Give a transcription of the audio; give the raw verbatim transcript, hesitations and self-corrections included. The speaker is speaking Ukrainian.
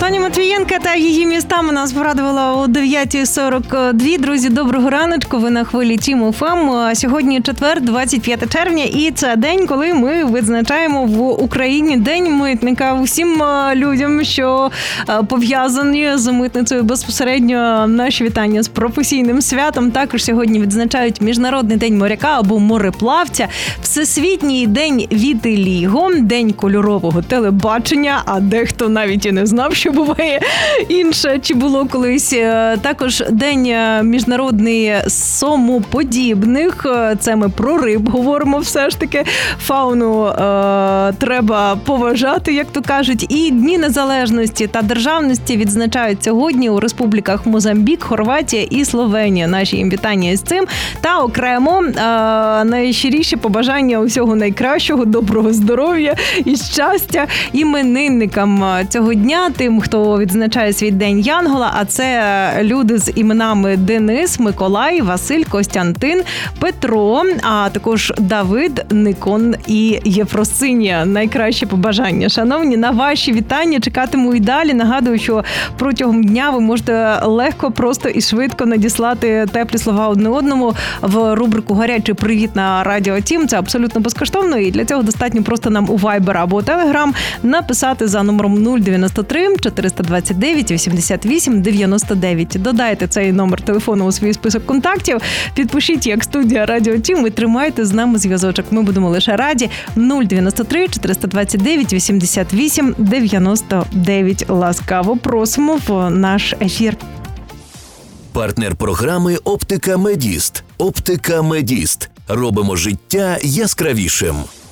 Соня Матвієнка та її містами нас порадувала о дев'ята сорок два. Друзі, доброго раночку, ви на хвилі Тім еф ем. Сьогодні четвер, двадцять п'яте червня, і це день, коли ми відзначаємо в Україні День митника. Усім людям, що пов'язані з митницею безпосередньо, наші вітання з професійним святом. Також сьогодні відзначають Міжнародний день моряка або мореплавця, Всесвітній день вітиліго, День кольорового телебачення, а дехто навіть і не знав, що буває інше, чи було колись. Також День міжнародний сомоподібних, це ми про риб говоримо все ж таки, фауну е, треба поважати, як то кажуть. І Дні незалежності та державності відзначають сьогодні у республіках Мозамбік, Хорватія і Словенія. Наші їм вітання з цим. Та окремо е, найщиріші побажання усього найкращого, доброго здоров'я і щастя іменинникам цього дня, тим, хто відзначає свій День Янгола, а це люди з іменами Денис, Миколай, Василь, Костянтин, Петро, а також Давид, Никон і Єфросинія. Найкраще побажання. Шановні, на ваші вітання чекатиму і далі. Нагадую, що протягом дня ви можете легко, просто і швидко надіслати теплі слова одне одному в рубрику «Гарячий привіт» на Радіо Тім. Це абсолютно безкоштовно, і для цього достатньо просто нам у Viber або Telegram написати за номером нуль дев'яносто три чотириста двадцять дев'ять вісімдесят вісім дев'яносто дев'ять. Додайте цей номер телефону у свій список контактів, підпишіть як студія Радіо Тім і тримайте з нами зв'язочок. Ми будемо лише раді. нуль дев'яносто три чотириста двадцять дев'ять вісімдесят вісім дев'яносто дев'ять. Ласкаво просимо в наш ефір. Партнер програми «Оптика Медіст». «Оптика Медіст». Робимо життя яскравішим.